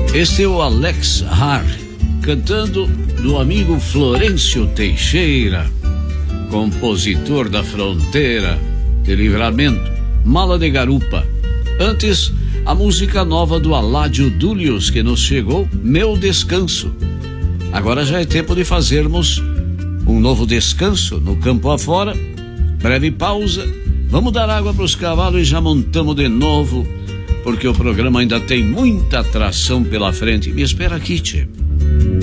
Este é o Alex Har, cantando do amigo Florencio Teixeira, compositor da fronteira de Livramento, Mala de Garupa. Antes, a música nova do Aládio Dúlios, que nos chegou, Meu Descanso. Agora já é tempo de fazermos um novo descanso no campo afora. Breve pausa, vamos dar água para os cavalos e já montamos de novo, porque o programa ainda tem muita atração pela frente. Me espera aqui, tchê.